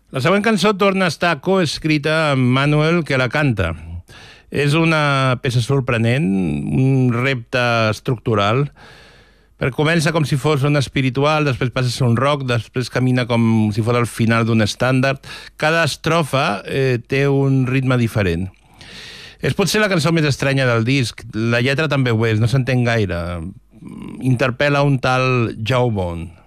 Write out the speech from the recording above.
La següent cançó torna a estar coescrita amb Manuel, que la canta. És una peça sorprenent, un repte estructural. Comença com si fos un espiritual, després passa a ser un rock, després camina com si fos el final d'un estàndard. Cada estrofa té un ritme diferent. És potser la cançó més estranya del disc. La lletra també ho és, no s'entén gaire. Interpel·la un tal Jawbone.